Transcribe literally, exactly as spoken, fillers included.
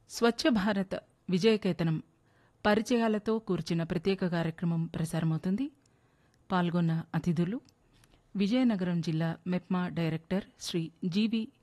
స్వచ్ఛ భారత్ విజయకేతనం పరిచయాలతో కూర్చిన ప్రత్యేక కార్యక్రమం ప్రసారమవుతుంది. పాల్గొన్న అతిథులు విజయనగరం జిల్లా మెప్మా డైరెక్టర్ శ్రీ జీవి